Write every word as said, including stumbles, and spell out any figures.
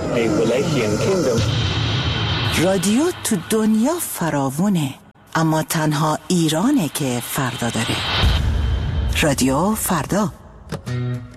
Appalachian Kingdom. رادیو تو دنیا فراوونه، اما تنها ایرانه که فردا داره. رادیو فردا.